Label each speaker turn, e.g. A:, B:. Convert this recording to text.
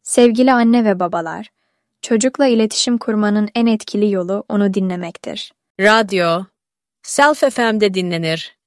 A: Sevgili anne ve babalar, çocukla iletişim kurmanın en etkili yolu onu dinlemektir.
B: Radyo, Self FM'de dinlenir.